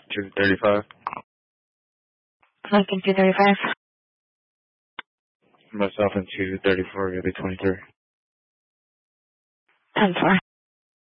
235. Lincoln 235. Myself and 234, going to be 23. 10-4.